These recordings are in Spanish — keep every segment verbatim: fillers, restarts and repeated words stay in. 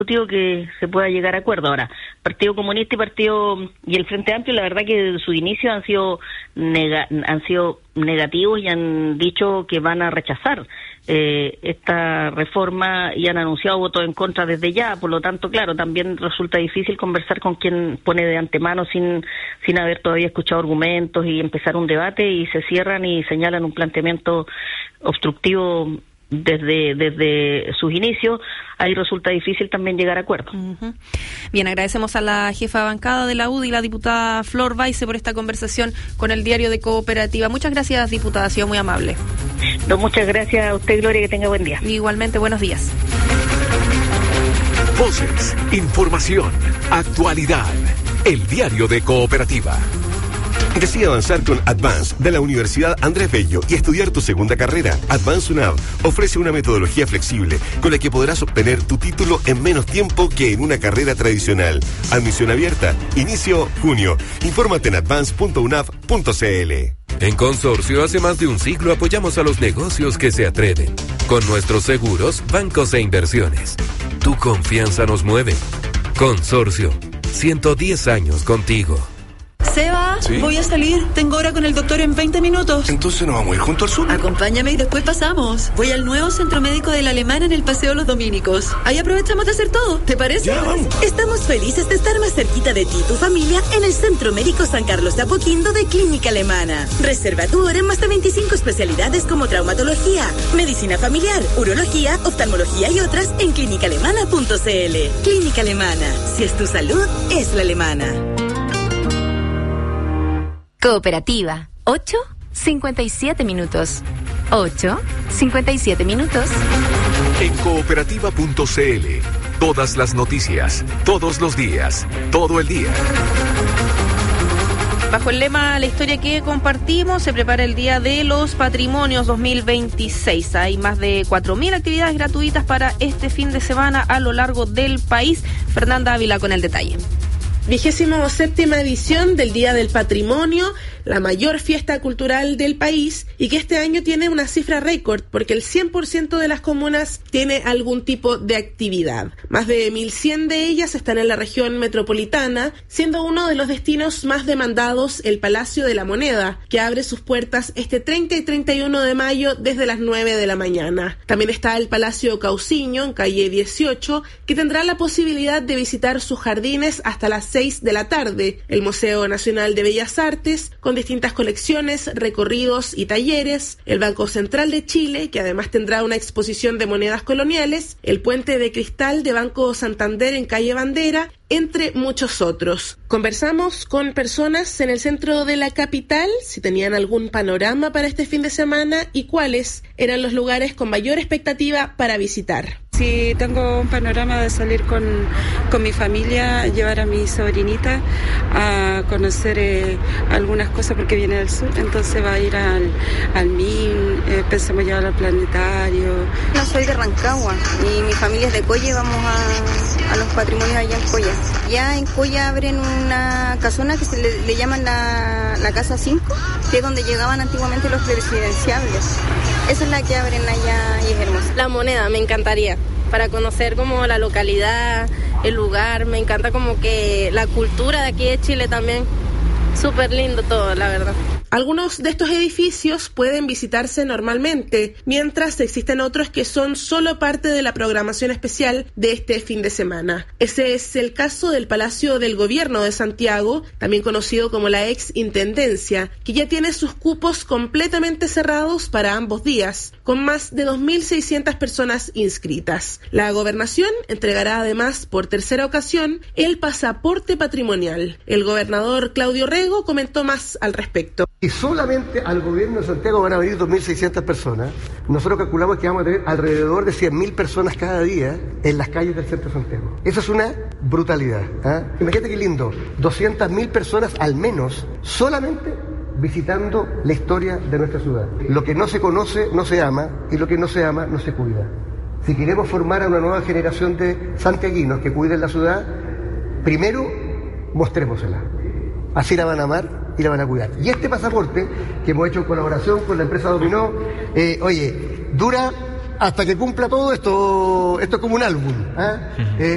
que se pueda llegar a acuerdo. Ahora, Partido Comunista y Partido y el Frente Amplio, la verdad que desde su inicio han sido nega, han sido negativos y han dicho que van a rechazar eh, esta reforma y han anunciado votos en contra desde ya. Por lo tanto, claro, también resulta difícil conversar con quien pone de antemano sin sin haber todavía escuchado argumentos y empezar un debate, y se cierran y señalan un planteamiento obstructivo desde desde sus inicios. Ahí resulta difícil también llegar a acuerdo. Uh-huh. Bien, agradecemos a la jefa de bancada de la U D I, la diputada Flor Baise, por esta conversación con el Diario de Cooperativa. Muchas gracias, diputada, ha sido muy amable. No, muchas gracias a usted, Gloria, que tenga buen día. Igualmente, buenos días. Voces, información, actualidad. El Diario de Cooperativa. Decide avanzar con Advance de la Universidad Andrés Bello y estudiar tu segunda carrera. Advance UNAV ofrece una metodología flexible con la que podrás obtener tu título en menos tiempo que en una carrera tradicional. Admisión abierta. Inicio junio. Infórmate en advance punto u n a v punto c l. En Consorcio, hace más de un siglo apoyamos a los negocios que se atreven. Con nuestros seguros, bancos e inversiones. Tu confianza nos mueve. Consorcio, ciento diez años contigo. Seba, ¿sí? Voy a salir. Tengo hora con el doctor en veinte minutos. Entonces nos vamos a ir junto al sur. Acompáñame y después pasamos. Voy al nuevo centro médico de la Alemana en el Paseo Los Dominicos. Ahí aprovechamos de hacer todo. ¿Te parece? Ya, vamos. Estamos felices de estar más cerquita de ti y tu familia en el Centro Médico San Carlos de Apoquindo de Clínica Alemana. Reserva tu hora en más de veinticinco especialidades como traumatología, medicina familiar, urología, oftalmología y otras en clínica alemana punto c l. Clínica Alemana. Si es tu salud, es la alemana. Cooperativa, ocho cincuenta y siete minutos. ocho cincuenta y siete minutos. En cooperativa punto c l. Todas las noticias, todos los días, todo el día. Bajo el lema La historia que compartimos, se prepara el Día de los Patrimonios dos mil veintiséis. Hay más de cuatro mil actividades gratuitas para este fin de semana a lo largo del país. Fernanda Ávila con el detalle. Vigésimo séptima edición del Día del Patrimonio, la mayor fiesta cultural del país, y que este año tiene una cifra récord porque el cien por ciento de las comunas tiene algún tipo de actividad. Más de mil cien de ellas están en la región metropolitana, siendo uno de los destinos más demandados el Palacio de la Moneda, que abre sus puertas este treinta y treinta y uno de mayo desde las nueve de la mañana. También está el Palacio Cauciño, en calle dieciocho, que tendrá la posibilidad de visitar sus jardines hasta las seis de la tarde, el Museo Nacional de Bellas Artes, con distintas colecciones, recorridos y talleres, el Banco Central de Chile, que además tendrá una exposición de monedas coloniales, el Puente de Cristal de Banco Santander en calle Bandera, entre muchos otros. Conversamos con personas en el centro de la capital si tenían algún panorama para este fin de semana y cuáles eran los lugares con mayor expectativa para visitar. Sí, tengo un panorama de salir con, con mi familia, llevar a mi sobrinita a conocer eh, algunas cosas porque viene del sur, entonces va a ir al, al M I N, eh, pensamos llevar al planetario. No, soy de Rancagua y mi familia es de Coya y vamos a, a los patrimonios allá en Coya. Ya en Coya abren una casona que se le, le llaman la, la Casa cinco, que es donde llegaban antiguamente los presidenciables. Esa es la que abren allá y es hermosa. La Moneda, me encantaría, para conocer como la localidad, el lugar, me encanta como que la cultura de aquí de Chile también. Súper lindo todo, la verdad. Algunos de estos edificios pueden visitarse normalmente, mientras existen otros que son solo parte de la programación especial de este fin de semana. Ese es el caso del Palacio del Gobierno de Santiago, también conocido como la ex Intendencia, que ya tiene sus cupos completamente cerrados para ambos días, con más de dos mil seiscientas personas inscritas. La Gobernación entregará además por tercera ocasión el pasaporte patrimonial. El gobernador Claudio Rego comentó más al respecto. Y solamente al gobierno de Santiago van a venir dos mil seiscientas personas. Nosotros calculamos que vamos a tener alrededor de cien mil personas cada día en las calles del centro de Santiago. Eso es una brutalidad. ¿eh? Imagínate qué lindo, doscientas mil personas al menos solamente visitando la historia de nuestra ciudad. Lo que no se conoce no se ama y lo que no se ama no se cuida. Si queremos formar a una nueva generación de santiaguinos que cuiden la ciudad, primero mostrémosela. Así la van a amar y la van a cuidar. Y este pasaporte, que hemos hecho en colaboración con la empresa Dominó, eh, oye, dura hasta que cumpla todo esto, esto es como un álbum. ¿eh? Eh,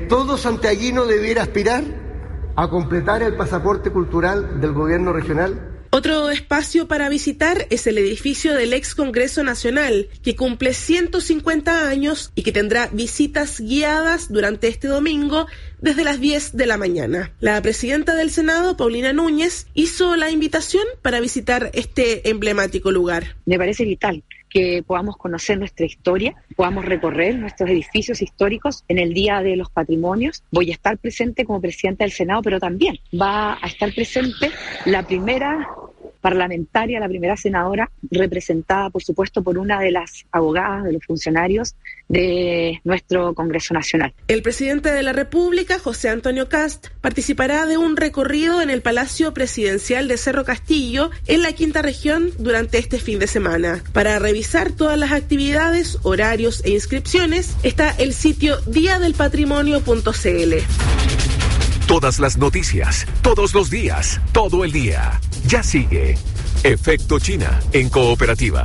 todo santiaguino debiera aspirar a completar el pasaporte cultural del gobierno regional. Otro espacio para visitar es el edificio del ex Congreso Nacional, que cumple ciento cincuenta años y que tendrá visitas guiadas durante este domingo desde las diez de la mañana. La presidenta del Senado, Paulina Núñez, hizo la invitación para visitar este emblemático lugar. Me parece vital que podamos conocer nuestra historia, podamos recorrer nuestros edificios históricos en el Día de los Patrimonios. Voy a estar presente como presidenta del Senado, pero también va a estar presente la primera parlamentaria, la primera senadora, representada, por supuesto, por una de las abogadas, de los funcionarios de nuestro Congreso Nacional. El presidente de la República, José Antonio Kast, participará de un recorrido en el Palacio Presidencial de Cerro Castillo, en la Quinta Región, durante este fin de semana. Para revisar todas las actividades, horarios e inscripciones, está el sitio día del patrimonio punto c l. Todas las noticias, todos los días, todo el día. Ya sigue Efecto China en Cooperativa.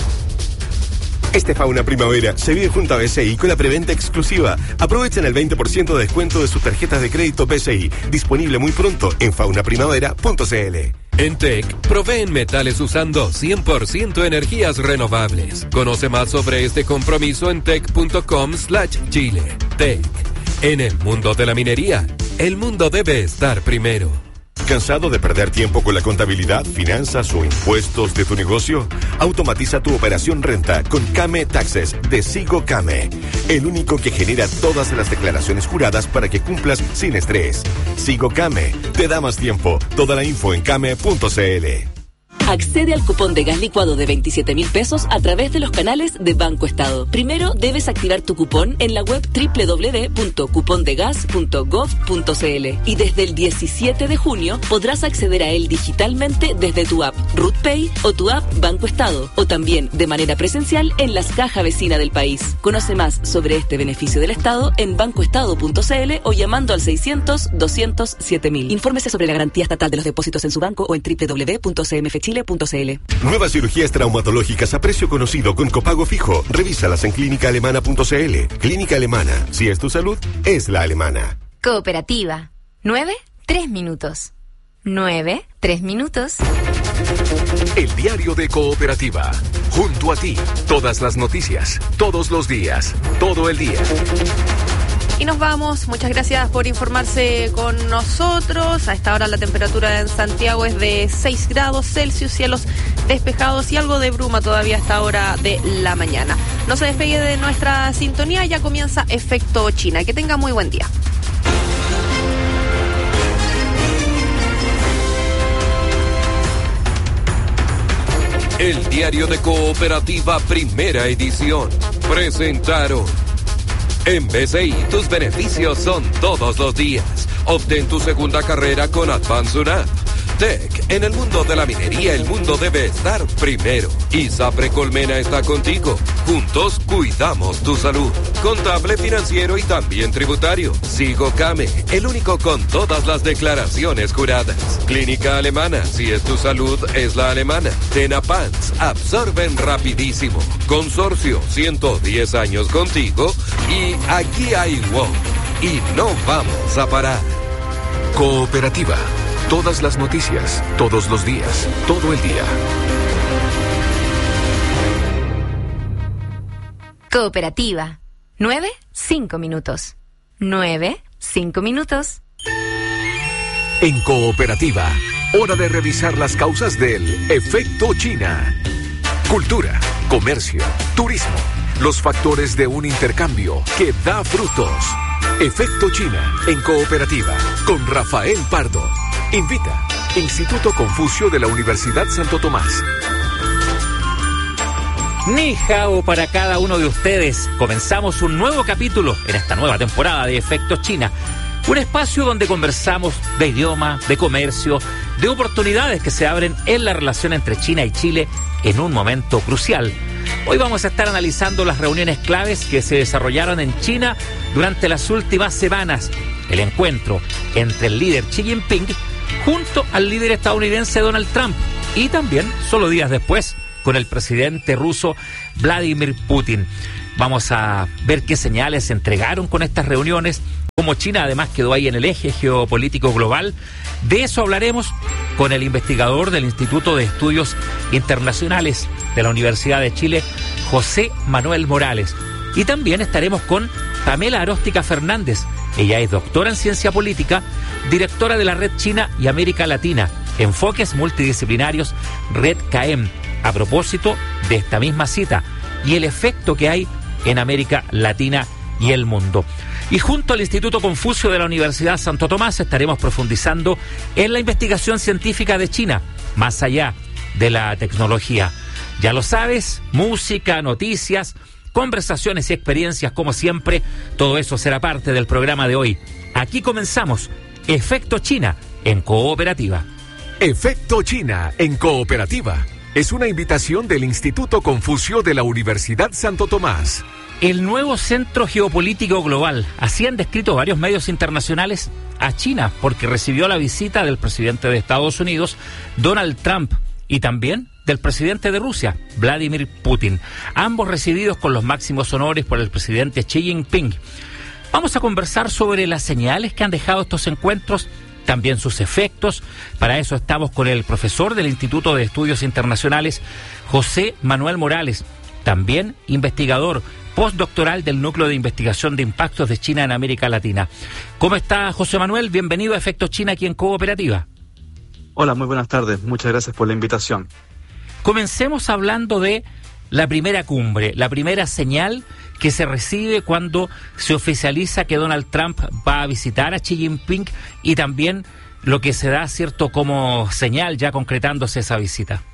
Este Fauna Primavera se vive junto a B C I con la preventa exclusiva. Aprovechen el veinte por ciento de descuento de sus tarjetas de crédito B C I. Disponible muy pronto en fauna primavera punto c l. En T E C proveen metales usando cien por ciento energías renovables. Conoce más sobre este compromiso en tec punto com slash chile. T E C. En el mundo de la minería, el mundo debe estar primero. ¿Cansado de perder tiempo con la contabilidad, finanzas o impuestos de tu negocio? Automatiza tu operación renta con Came Taxes de Sigo Came, el único que genera todas las declaraciones juradas para que cumplas sin estrés. Sigo Came te da más tiempo. Toda la info en came punto c l. Accede al cupón de gas licuado de veintisiete mil pesos a través de los canales de Banco Estado. Primero debes activar tu cupón en la web doble u doble u doble u punto cupón de gas punto gov punto c l y desde el diecisiete de junio podrás acceder a él digitalmente desde tu app RutPay o tu app Banco Estado, o también de manera presencial en las cajas vecinas del país. Conoce más sobre este beneficio del Estado en banco estado punto c l o llamando al seiscientos, doscientos siete mil. Infórmese sobre la garantía estatal de los depósitos en su banco o en doble u doble u doble u punto c m f chile punto c l. Nuevas cirugías traumatológicas a precio conocido con copago fijo. Revísalas en clínica alemana punto c l. Clínica Alemana. Si es tu salud, es la alemana. Cooperativa. Nueve, tres minutos. Nueve, tres minutos. El diario de Cooperativa. Junto a ti. Todas las noticias. Todos los días. Todo el día. Y nos vamos. Muchas gracias por informarse con nosotros. A esta hora la temperatura en Santiago es de seis grados Celsius, cielos despejados y algo de bruma todavía a esta hora de la mañana. No se despegue de nuestra sintonía, ya comienza Efecto China. Que tenga muy buen día. El diario de Cooperativa, primera edición. Presentaron. En B C I, tus beneficios son todos los días. Obtén tu segunda carrera con Advance UNAP. T E C, en el mundo de la minería, el mundo debe estar primero. ISAPRE Colmena está contigo. Juntos cuidamos tu salud. Contable, financiero y también tributario. Sigo Came, el único con todas las declaraciones juradas. Clínica Alemana, si es tu salud, es la alemana. Tenapans, absorben rapidísimo. Consorcio, ciento diez años contigo. Y aquí hay WOW. Y no vamos a parar. Cooperativa. Todas las noticias, todos los días, todo el día. Cooperativa. Nueve, cinco minutos. Nueve, cinco minutos. En Cooperativa, hora de revisar las causas del Efecto China. Cultura, comercio, turismo, los factores de un intercambio que da frutos. Efecto China en Cooperativa con Rafael Pardo. Invita Instituto Confucio de la Universidad Santo Tomás. Ni hao para cada uno de ustedes. Comenzamos un nuevo capítulo en esta nueva temporada de Efecto China. Un espacio donde conversamos de idioma, de comercio, de oportunidades que se abren en la relación entre China y Chile en un momento crucial. Hoy vamos a estar analizando las reuniones claves que se desarrollaron en China durante las últimas semanas. El encuentro entre el líder Xi Jinping junto al líder estadounidense Donald Trump y también, solo días después, con el presidente ruso Vladimir Putin. Vamos a ver qué señales se entregaron con estas reuniones Cómo China además quedó ahí en el eje geopolítico global. De eso hablaremos con el investigador del Instituto de Estudios Internacionales de la Universidad de Chile, José Manuel Morales. Y también estaremos con Pamela Aróstica Fernández. Ella es doctora en ciencia política, directora de la Red China y América Latina, Enfoques Multidisciplinarios, Red C A E M, a propósito de esta misma cita y el efecto que hay en América Latina y el mundo. Y junto al Instituto Confucio de la Universidad Santo Tomás estaremos profundizando en la investigación científica de China, más allá de la tecnología. Ya lo sabes, música, noticias, conversaciones y experiencias como siempre, todo eso será parte del programa de hoy. Aquí comenzamos Efecto China en Cooperativa. Efecto China en Cooperativa es una invitación del Instituto Confucio de la Universidad Santo Tomás. El nuevo centro geopolítico global, así han descrito varios medios internacionales a China, porque recibió la visita del presidente de Estados Unidos, Donald Trump, y también del presidente de Rusia, Vladimir Putin, ambos recibidos con los máximos honores por el presidente Xi Jinping. Vamos a conversar sobre las señales que han dejado estos encuentros, también sus efectos. Para eso estamos con el profesor del Instituto de Estudios Internacionales, José Manuel Morales, también investigador postdoctoral del Núcleo de Investigación de Impactos de China en América Latina. ¿Cómo está, José Manuel? Bienvenido a Efecto China aquí en Cooperativa. Hola, muy buenas tardes. Muchas gracias por la invitación. Comencemos hablando de la primera cumbre, la primera señal que se recibe cuando se oficializa que Donald Trump va a visitar a Xi Jinping y también lo que se da, cierto, como señal ya concretándose esa visita.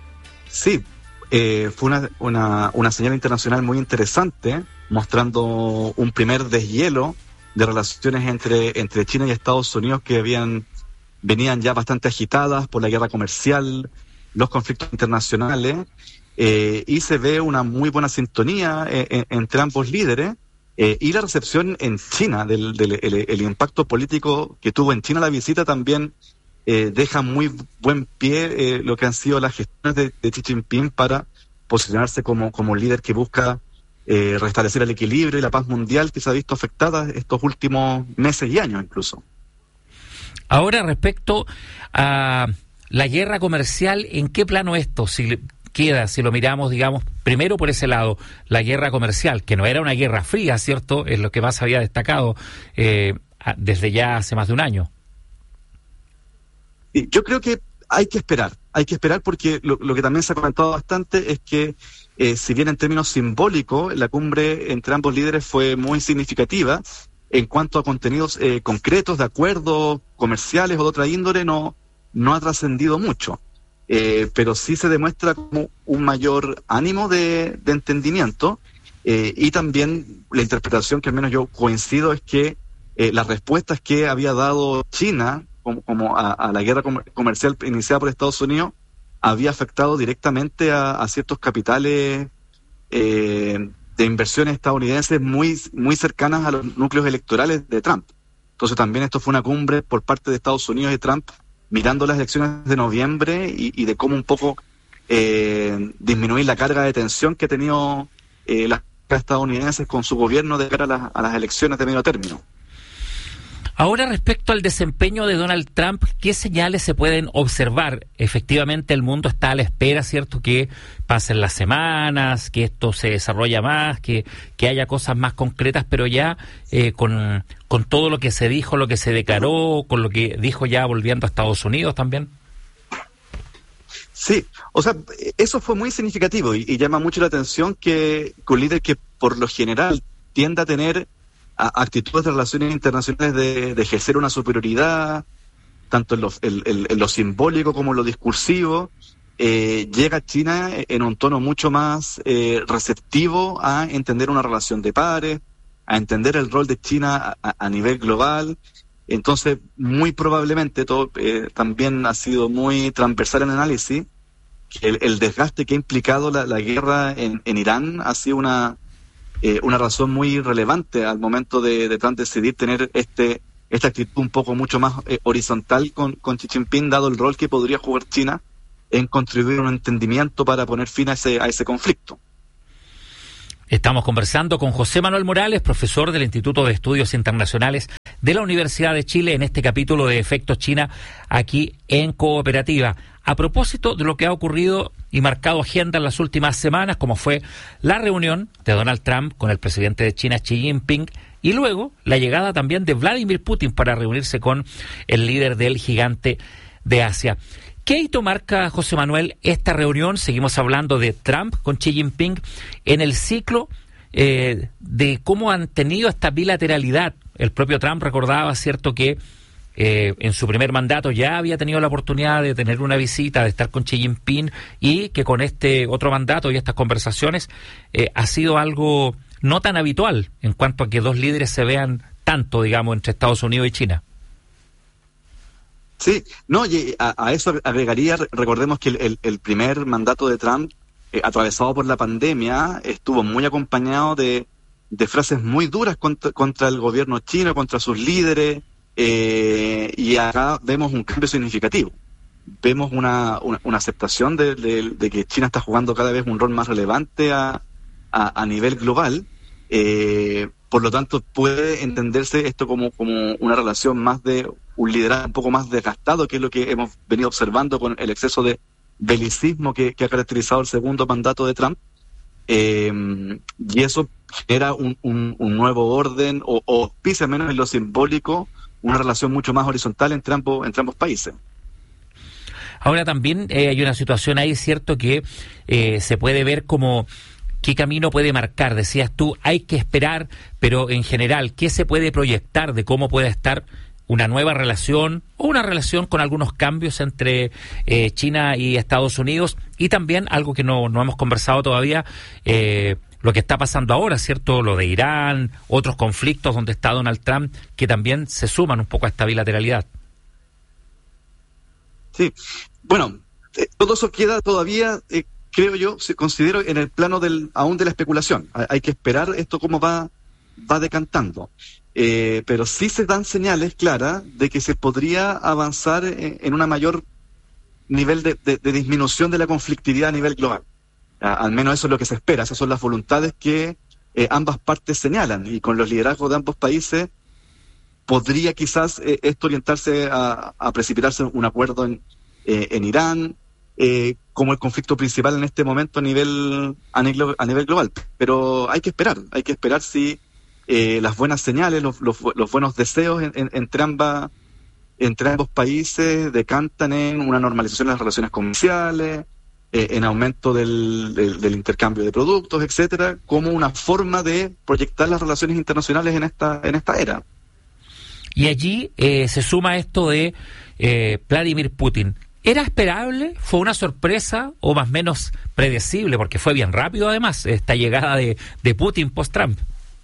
Sí, eh, fue una, una, una señal internacional muy interesante, mostrando un primer deshielo de relaciones entre, entre China y Estados Unidos que habían venían ya bastante agitadas por la guerra comercial, los conflictos internacionales, eh, y se ve una muy buena sintonía eh, eh, entre ambos líderes, eh, y la recepción en China, del, del el, el impacto político que tuvo en China la visita también eh, deja muy buen pie eh, lo que han sido las gestiones de, de Xi Jinping para posicionarse como, como líder que busca eh, restablecer el equilibrio y la paz mundial que se ha visto afectada estos últimos meses y años incluso. Ahora, respecto a la guerra comercial, ¿en qué plano esto si queda, si lo miramos, digamos, primero por ese lado, la guerra comercial, que no era una guerra fría, ¿cierto? Es lo que más había destacado eh, desde ya hace más de un año. Y yo creo que hay que esperar, hay que esperar porque lo, lo que también se ha comentado bastante es que, eh, si bien en términos simbólicos, la cumbre entre ambos líderes fue muy significativa, en cuanto a contenidos eh, concretos de acuerdos comerciales o de otra índole, no, no ha trascendido mucho. Eh, pero sí se demuestra como un mayor ánimo de, de entendimiento, eh, y también la interpretación que al menos yo coincido es que eh, las respuestas que había dado China como, como a, a la guerra com- comercial iniciada por Estados Unidos había afectado directamente a, a ciertos capitales eh, de inversiones estadounidenses muy, muy cercanas a los núcleos electorales de Trump. Entonces también esto fue una cumbre por parte de Estados Unidos y Trump mirando las elecciones de noviembre y, y de cómo un poco eh, disminuir la carga de tensión que ha tenido eh, las estadounidenses con su gobierno de cara a, la, a las elecciones de medio término. Ahora, respecto al desempeño de Donald Trump, ¿qué señales se pueden observar? Efectivamente, el mundo está a la espera, ¿cierto?, que pasen las semanas, que esto se desarrolla más, que, que haya cosas más concretas, pero ya eh, con, con todo lo que se dijo, lo que se declaró, con lo que dijo ya volviendo a Estados Unidos también. Sí, o sea, eso fue muy significativo y, y llama mucho la atención que, que un líder que por lo general tiende a tener a actitudes de relaciones internacionales de, de ejercer una superioridad, tanto en lo, en, en, en lo simbólico como en lo discursivo, eh, llega a China en un tono mucho más eh, receptivo a entender una relación de pares, a entender el rol de China a, a nivel global. Entonces, muy probablemente, todo eh, también ha sido muy transversal en el análisis, que el, el desgaste que ha implicado la, la guerra en, en Irán ha sido una Eh, una razón muy relevante al momento de, de Trump decidir tener este esta actitud un poco mucho más eh, horizontal con, con Xi Jinping, dado el rol que podría jugar China en contribuir a un entendimiento para poner fin a ese, a ese conflicto. Estamos conversando con José Manuel Morales, profesor del Instituto de Estudios Internacionales de la Universidad de Chile, en este capítulo de Efectos China, aquí en Cooperativa. A propósito de lo que ha ocurrido y marcado agenda en las últimas semanas, como fue la reunión de Donald Trump con el presidente de China, Xi Jinping, y luego la llegada también de Vladimir Putin para reunirse con el líder del gigante de Asia. ¿Qué hito marca, José Manuel, esta reunión? Seguimos hablando de Trump con Xi Jinping en el ciclo eh, de cómo han tenido esta bilateralidad. El propio Trump recordaba, cierto, que eh, en su primer mandato ya había tenido la oportunidad de tener una visita, de estar con Xi Jinping, y que con este otro mandato y estas conversaciones eh, ha sido algo no tan habitual en cuanto a que dos líderes se vean tanto, digamos, entre Estados Unidos y China. Sí, no, y a, a eso agregaría, recordemos que el, el, el primer mandato de Trump, eh, atravesado por la pandemia, estuvo muy acompañado de, de frases muy duras contra, contra el gobierno chino, contra sus líderes, eh, y acá vemos un cambio significativo. Vemos una, una, una aceptación de, de, de que China está jugando cada vez un rol más relevante a, a, a nivel global. Eh, por lo tanto, puede entenderse esto como, como una relación más de un liderazgo un poco más desgastado, que es lo que hemos venido observando con el exceso de belicismo que, que ha caracterizado el segundo mandato de Trump. Eh, y eso genera un, un, un nuevo orden, o, o pisa menos en lo simbólico, una relación mucho más horizontal entre ambos, entre ambos países. Ahora también eh, hay una situación ahí, cierto, que eh, se puede ver como qué camino puede marcar. Decías tú, hay que esperar, pero en general, ¿qué se puede proyectar de cómo puede estar una nueva relación o una relación con algunos cambios entre eh, China y Estados Unidos? Y también algo que no, no hemos conversado todavía, eh, lo que está pasando ahora, ¿cierto? Lo de Irán, otros conflictos donde está Donald Trump, que también se suman un poco a esta bilateralidad. Sí, bueno, eh, todo eso queda todavía, eh, creo yo, se considero en el plano del aún de la especulación. Hay, hay que esperar esto cómo va, va decantando. Eh, pero sí se dan señales claras de que se podría avanzar en, en una mayor nivel de, de, de disminución de la conflictividad a nivel global. A, al menos eso es lo que se espera. Esas son las voluntades que eh, ambas partes señalan, y con los liderazgos de ambos países podría quizás eh, esto orientarse a, a precipitarse un acuerdo en, eh, en Irán, eh, como el conflicto principal en este momento a nivel, a nivel a nivel global. Pero hay que esperar, hay que esperar si eh, las buenas señales, los, los, los buenos deseos en, en, entre ambas entre ambos países decantan en una normalización de las relaciones comerciales, eh, en aumento del, del, del intercambio de productos, etcétera, como una forma de proyectar las relaciones internacionales en esta en esta era. Y allí eh, se suma esto de eh, Vladimir Putin. ¿Era esperable? ¿Fue una sorpresa o más o menos predecible? Porque fue bien rápido, además, esta llegada de, de Putin post-Trump.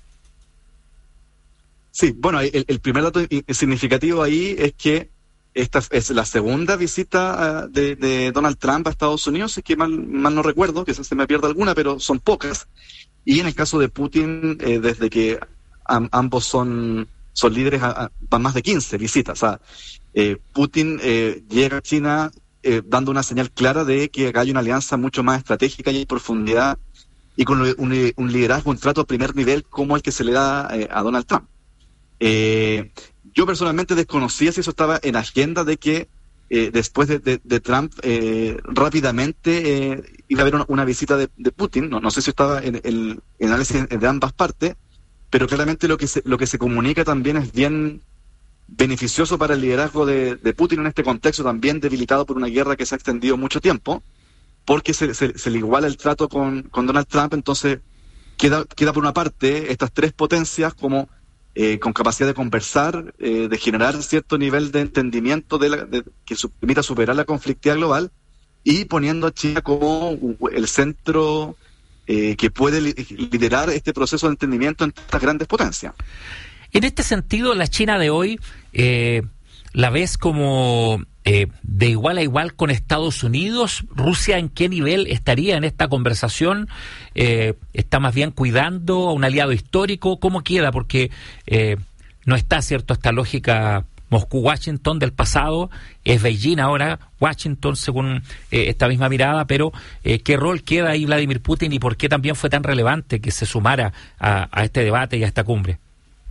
Sí, bueno, el, el primer dato significativo ahí es que esta es la segunda visita uh, de, de Donald Trump a Estados Unidos, es que mal, mal no recuerdo, quizás se me pierda alguna, pero son pocas. Y en el caso de Putin, eh, desde que am, ambos son... son líderes, a, a, van más de quince visitas. O sea, eh, Putin eh, llega a China eh, dando una señal clara de que acá hay una alianza mucho más estratégica y en profundidad, y con un, un liderazgo, un trato a primer nivel como el que se le da eh, a Donald Trump. Eh, yo personalmente desconocía si eso estaba en agenda de que eh, después de, de, de Trump eh, rápidamente eh, iba a haber una, una visita de, de Putin. No, no sé si estaba en el análisis de ambas partes, pero claramente lo que se, lo que se comunica también es bien beneficioso para el liderazgo de, de Putin en este contexto también debilitado por una guerra que se ha extendido mucho tiempo, porque se, se, se le iguala el trato con, con Donald Trump. Entonces queda, queda por una parte estas tres potencias como eh, con capacidad de conversar, eh, de generar cierto nivel de entendimiento de la, de, que su, permita superar la conflictividad global, y poniendo a China como el centro Eh, que puede liderar este proceso de entendimiento entre estas grandes potencias. En este sentido, la China de hoy, eh, ¿la ves como eh, de igual a igual con Estados Unidos? ¿Rusia en qué nivel estaría en esta conversación? Eh, ¿Está más bien cuidando a un aliado histórico? ¿Cómo queda? Porque eh, no está, ¿cierto?, esta lógica Moscú-Washington del pasado, es Beijing ahora, Washington según eh, esta misma mirada, pero eh, ¿qué rol queda ahí Vladimir Putin y por qué también fue tan relevante que se sumara a, a este debate y a esta cumbre?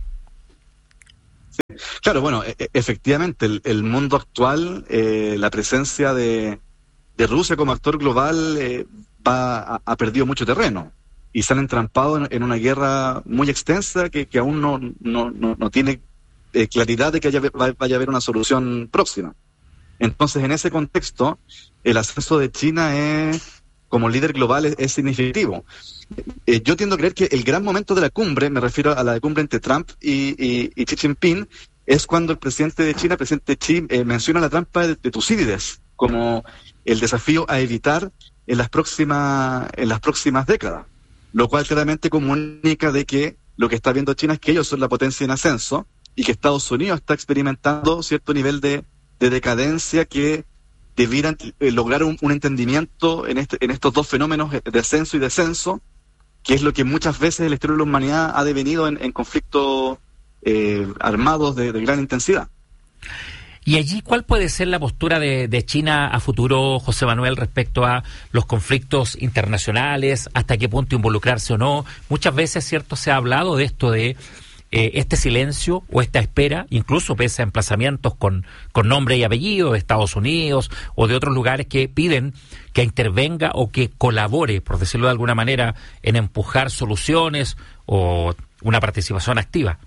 Sí, claro, bueno, e- efectivamente el, el mundo actual, eh, la presencia de, de Rusia como actor global eh, va, ha, ha perdido mucho terreno y se han entrampado en, en una guerra muy extensa que, que aún no, no, no, no tiene eh, claridad de que haya, vaya a haber una solución próxima. Entonces, en ese contexto, el ascenso de China es, como líder global es, es significativo. Eh, yo tiendo a creer que el gran momento de la cumbre, me refiero a la cumbre entre Trump y, y, y Xi Jinping, es cuando el presidente de China, el presidente Xi, eh, menciona la trampa de, de Tucídides como el desafío a evitar en las próximas, en las próximas décadas, lo cual claramente comunica de que lo que está viendo China es que ellos son la potencia en ascenso y que Estados Unidos está experimentando cierto nivel de, de decadencia que debieran eh, lograr un, un entendimiento en, este, en estos dos fenómenos de ascenso y descenso, que es lo que muchas veces en la historia de la humanidad ha devenido en, en conflictos eh, armados de, de gran intensidad. Y allí, ¿cuál puede ser la postura de, de China a futuro, José Manuel, respecto a los conflictos internacionales? ¿Hasta qué punto involucrarse o no? Muchas veces, cierto, se ha hablado de esto de eh, este silencio o esta espera, incluso pese a emplazamientos con, con nombre y apellido de Estados Unidos o de otros lugares que piden que intervenga o que colabore, por decirlo de alguna manera, en empujar soluciones o una participación activa.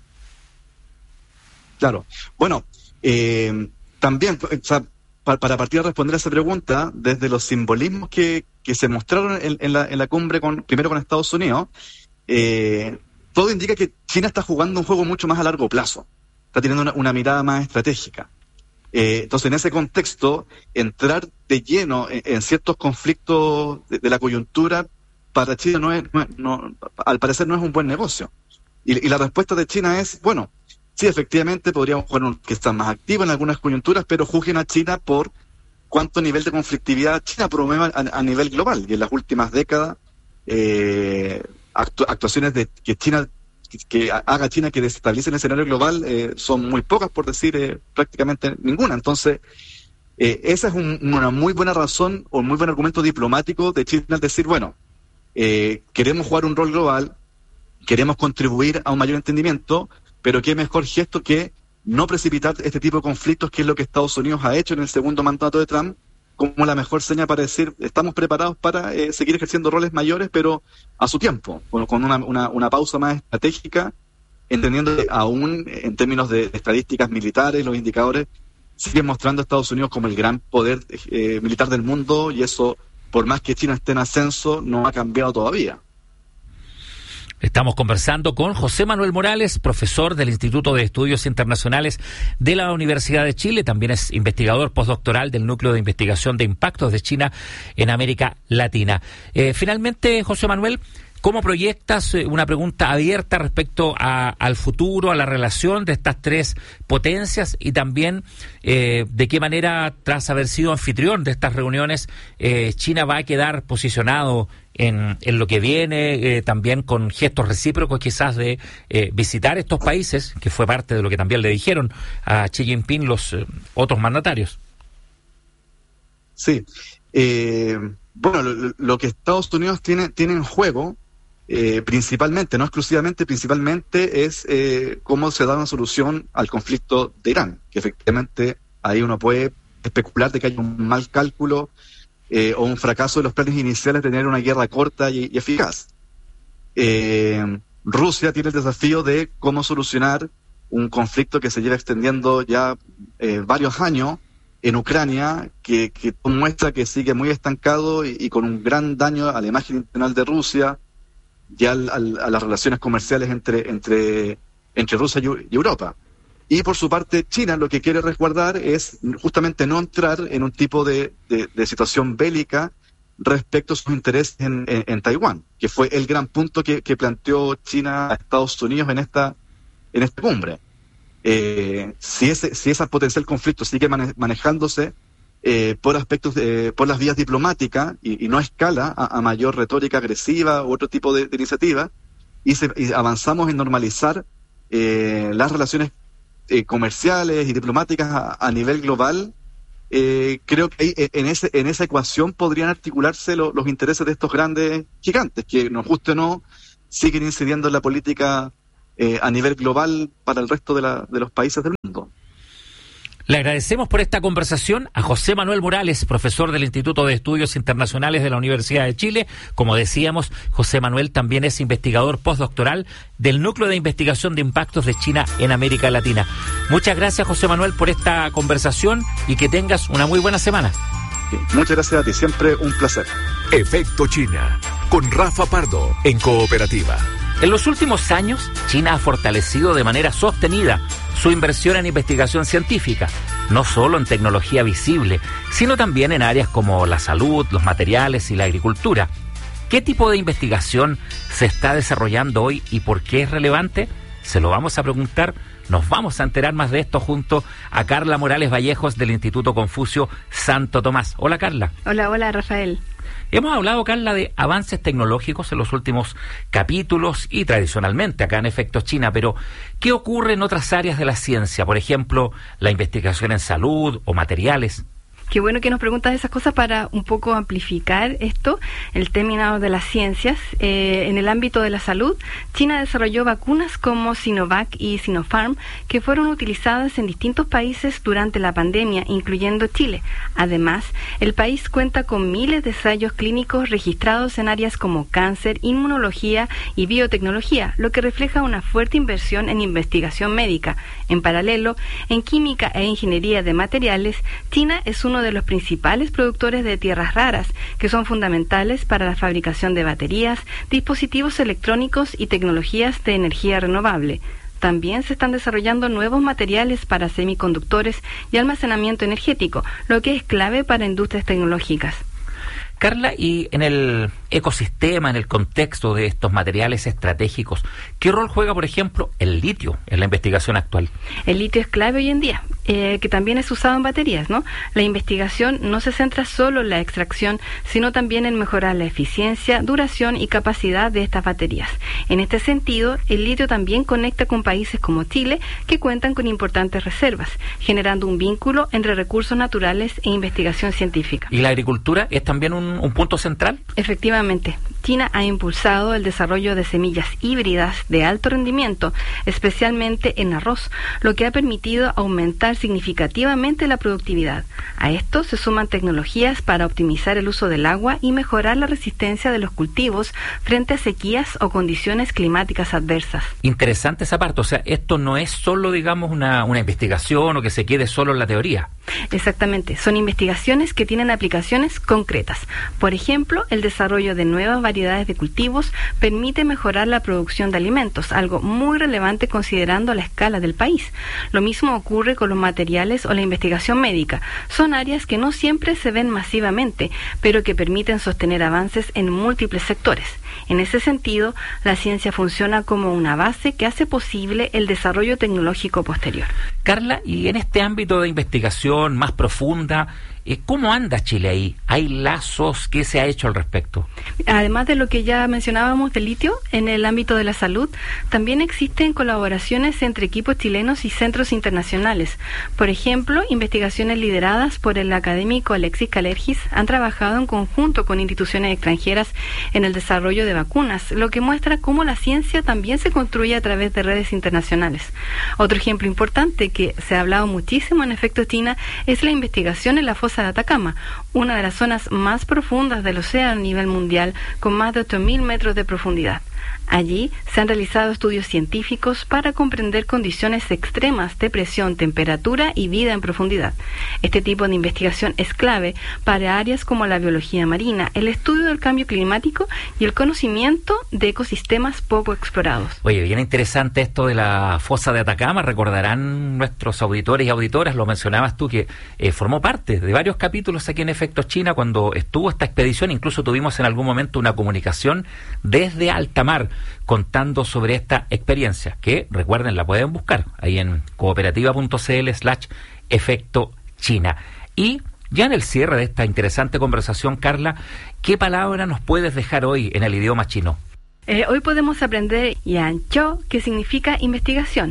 Claro. Bueno, Eh, también, o sea, para, para partir a responder a esa pregunta, desde los simbolismos que, que se mostraron en, en, la, en la cumbre, con, primero con Estados Unidos, eh, todo indica que China está jugando un juego mucho más a largo plazo, está teniendo una, una mirada más estratégica. Eh, entonces, en ese contexto, entrar de lleno en, en ciertos conflictos de, de la coyuntura, para China no es, no, no, al parecer no es un buen negocio. Y, y la respuesta de China es, bueno, sí, efectivamente, podríamos jugar un que está más activo en algunas coyunturas, pero juzguen a China por cuánto nivel de conflictividad China promueve a, a nivel global. Y en las últimas décadas, eh, actu- actuaciones de que China que, que haga China que desestabilice el escenario global eh, son muy pocas, por decir eh, prácticamente ninguna. Entonces, eh, esa es un, una muy buena razón o un muy buen argumento diplomático de China al decir, bueno, eh, queremos jugar un rol global, queremos contribuir a un mayor entendimiento, pero qué mejor gesto que no precipitar este tipo de conflictos, que es lo que Estados Unidos ha hecho en el segundo mandato de Trump, como la mejor señal para decir, estamos preparados para eh, seguir ejerciendo roles mayores, pero a su tiempo, bueno, con una, una, una pausa más estratégica, entendiendo que aún en términos de, de estadísticas militares, los indicadores siguen mostrando a Estados Unidos como el gran poder eh, militar del mundo, y eso, por más que China esté en ascenso, no ha cambiado todavía. Estamos conversando con José Manuel Morales, profesor del Instituto de Estudios Internacionales de la Universidad de Chile. También es investigador postdoctoral del Núcleo de Investigación de Impactos de China en América Latina. Eh, finalmente, José Manuel, ¿cómo proyectas eh, una pregunta abierta respecto a, al futuro, a la relación de estas tres potencias y también eh, de qué manera, tras haber sido anfitrión de estas reuniones, eh, China va a quedar posicionado en, en lo que viene, eh, también con gestos recíprocos quizás de eh, visitar estos países, que fue parte de lo que también le dijeron a Xi Jinping los eh, otros mandatarios? Sí. Eh, bueno, lo, lo que Estados Unidos tiene, tiene en juego, eh, principalmente, no exclusivamente, principalmente es eh, cómo se da una solución al conflicto de Irán, que efectivamente ahí uno puede especular de que hay un mal cálculo eh, o un fracaso de los planes iniciales de tener una guerra corta y, y eficaz. Eh, Rusia tiene el desafío de cómo solucionar un conflicto que se lleva extendiendo ya eh, varios años en Ucrania, que, que muestra que sigue muy estancado y, y con un gran daño a la imagen internacional de Rusia, ya al, al, a las relaciones comerciales entre, entre, entre Rusia y, y Europa. Y por su parte, China lo que quiere resguardar es justamente no entrar en un tipo de, de, de situación bélica respecto a sus intereses en, en, en Taiwán, que fue el gran punto que, que planteó China a Estados Unidos en esta, en esta cumbre. Eh, si ese si ese potencial conflicto sigue mane- manejándose eh, por aspectos de, por las vías diplomáticas y, y no escala a, a mayor retórica agresiva u otro tipo de, de iniciativa, y, se, y avanzamos en normalizar eh, las relaciones eh, comerciales y diplomáticas a, a nivel global, eh, creo que ahí, en, ese, en esa ecuación podrían articularse lo, los intereses de estos grandes gigantes, que nos guste o no, siguen incidiendo en la política eh, a nivel global para el resto de, la, de los países del mundo. Le agradecemos por esta conversación a José Manuel Morales, profesor del Instituto de Estudios Internacionales de la Universidad de Chile. Como decíamos, José Manuel también es investigador postdoctoral del Núcleo de Investigación de Impactos de China en América Latina. Muchas gracias, José Manuel, por esta conversación y que tengas una muy buena semana. Muchas gracias a ti, siempre un placer. Efecto China, con Rafa Pardo, en Cooperativa. En los últimos años, China ha fortalecido de manera sostenida su inversión en investigación científica, no solo en tecnología visible, sino también en áreas como la salud, los materiales y la agricultura. ¿Qué tipo de investigación se está desarrollando hoy y por qué es relevante? Se lo vamos a preguntar. Nos vamos a enterar más de esto junto a Carla Morales Vallejos del Instituto Confucio Santo Tomás. Hola, Carla. Hola, hola, Rafael. Hemos hablado, Carla, de avances tecnológicos en los últimos capítulos y tradicionalmente acá en Efectos China, pero ¿qué ocurre en otras áreas de la ciencia? Por ejemplo, la investigación en salud o materiales. Qué bueno que nos preguntas esas cosas para un poco amplificar esto, el término de las ciencias. Eh, en el ámbito de la salud, China desarrolló vacunas como Sinovac y Sinopharm que fueron utilizadas en distintos países durante la pandemia, incluyendo Chile. Además, el país cuenta con miles de ensayos clínicos registrados en áreas como cáncer, inmunología y biotecnología, lo que refleja una fuerte inversión en investigación médica. En paralelo, en química e ingeniería de materiales, China es uno de los principales productores de tierras raras, que son fundamentales para la fabricación de baterías, dispositivos electrónicos y tecnologías de energía renovable. También se están desarrollando nuevos materiales para semiconductores y almacenamiento energético, lo que es clave para industrias tecnológicas. Carla, y en el ecosistema, en el contexto de estos materiales estratégicos, ¿qué rol juega, por ejemplo, el litio en la investigación actual? El litio es clave hoy en día, eh, que también es usado en baterías, ¿no? La investigación no se centra solo en la extracción, sino también en mejorar la eficiencia, duración y capacidad de estas baterías. En este sentido, el litio también conecta con países como Chile, que cuentan con importantes reservas, generando un vínculo entre recursos naturales e investigación científica. ¿Y la agricultura es también un, un punto central? Efectivamente. China ha impulsado el desarrollo de semillas híbridas de alto rendimiento, especialmente en arroz, lo que ha permitido aumentar significativamente la productividad. A esto se suman tecnologías para optimizar el uso del agua y mejorar la resistencia de los cultivos frente a sequías o condiciones climáticas adversas. Interesante esa parte, o sea, esto no es solo, digamos, una, una investigación o que se quede solo en la teoría. Exactamente, son investigaciones que tienen aplicaciones concretas. Por ejemplo, el desarrollo de nuevas variedades de cultivos permite mejorar la producción de alimentos, algo muy relevante considerando la escala del país. Lo mismo ocurre con los materiales o la investigación médica. Son áreas que no siempre se ven masivamente, pero que permiten sostener avances en múltiples sectores. En ese sentido, la ciencia funciona como una base que hace posible el desarrollo tecnológico posterior. Carla, y en este ámbito de investigación más profunda, ¿cómo anda Chile ahí? ¿Hay lazos? ¿Qué se ha hecho al respecto? Además de lo que ya mencionábamos del litio, en el ámbito de la salud, también existen colaboraciones entre equipos chilenos y centros internacionales. Por ejemplo, investigaciones lideradas por el académico Alexis Kalergis han trabajado en conjunto con instituciones extranjeras en el desarrollo de vacunas, lo que muestra cómo la ciencia también se construye a través de redes internacionales. Otro ejemplo importante que se ha hablado muchísimo en Efecto China es la investigación en la fosa de Atacama, una de las zonas más profundas del océano a nivel mundial, con más de ocho mil metros de profundidad. Allí se han realizado estudios científicos para comprender condiciones extremas de presión, temperatura y vida en profundidad. Este tipo de investigación es clave para áreas como la biología marina, el estudio del cambio climático y el conocimiento de ecosistemas poco explorados. Oye, bien interesante esto de la fosa de Atacama. Recordarán nuestros auditores y auditoras, lo mencionabas tú, que eh, formó parte de varios capítulos aquí en Efectos China cuando estuvo esta expedición. Incluso tuvimos en algún momento una comunicación desde alta mar contando sobre esta experiencia, que recuerden, la pueden buscar ahí en cooperativa.cl slash efecto China. Y ya en el cierre de esta interesante conversación, Carla, ¿qué palabra nos puedes dejar hoy en el idioma chino? Eh, hoy podemos aprender Yanqiu, que significa investigación.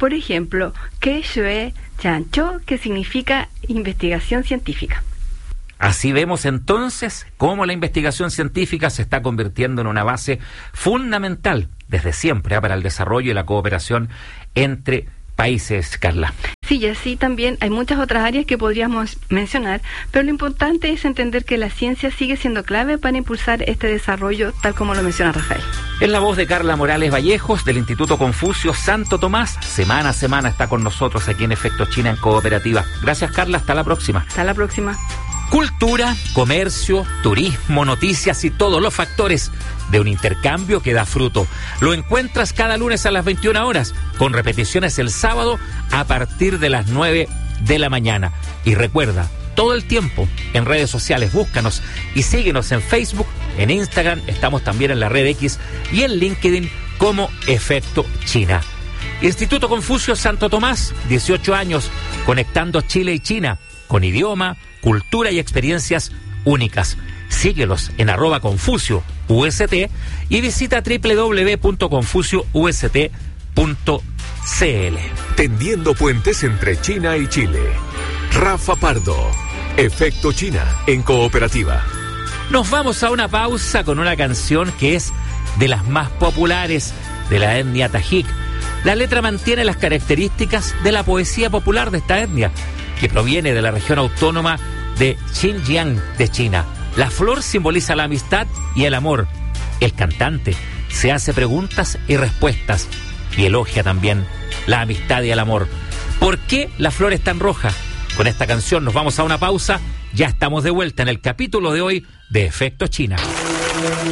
Por ejemplo, Keishue Chancho, que significa investigación científica. Así vemos entonces cómo la investigación científica se está convirtiendo en una base fundamental desde siempre ¿eh? para el desarrollo y la cooperación entre países, Carla. Sí, y así también hay muchas otras áreas que podríamos mencionar, pero lo importante es entender que la ciencia sigue siendo clave para impulsar este desarrollo, tal como lo menciona Rafael. Es la voz de Carla Morales Vallejos, del Instituto Confucio Santo Tomás. Semana a semana está con nosotros aquí en Efecto China en Cooperativa. Gracias, Carla. Hasta la próxima. Hasta la próxima. Cultura, comercio, turismo, noticias y todos los factores de un intercambio que da fruto. Lo encuentras cada lunes a las veintiuna horas, con repeticiones el sábado a partir de las nueve de la mañana. Y recuerda, todo el tiempo en redes sociales, búscanos y síguenos en Facebook, en Instagram, estamos también en la red X y en LinkedIn como Efecto China. Instituto Confucio Santo Tomás, dieciocho años, conectando Chile y China con idioma, cultura y experiencias únicas. Síguelos en arroba Confucio U S T y visita doble u doble u doble u punto confucio u s t punto c l. Tendiendo puentes entre China y Chile. Rafa Pardo, Efecto China en Cooperativa. Nos vamos a una pausa con una canción que es de las más populares de la etnia tajik. La letra mantiene las características de la poesía popular de esta etnia, que proviene de la región autónoma de Xinjiang de China. La flor simboliza la amistad y el amor. El cantante se hace preguntas y respuestas y elogia también la amistad y el amor. ¿Por qué la flor es tan roja? Con esta canción nos vamos a una pausa. Ya estamos de vuelta en el capítulo de hoy de Efecto China.